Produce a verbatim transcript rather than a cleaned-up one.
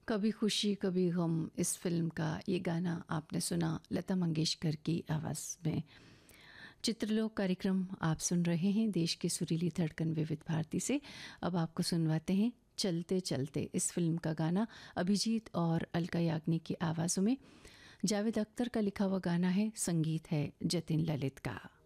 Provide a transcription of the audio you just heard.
कभी खुशी कभी गम इस फिल्म का ये गाना आपने सुना लता मंगेशकर की आवाज़ में। चित्रलोक कार्यक्रम आप सुन रहे हैं देश की सुरीली धड़कन विविध भारती से। अब आपको सुनवाते हैं चलते चलते इस फिल्म का गाना अभिजीत और अलका याग्निक की आवाज़ों में। जावेद अख्तर का लिखा हुआ गाना है, संगीत है जतिन ललित का।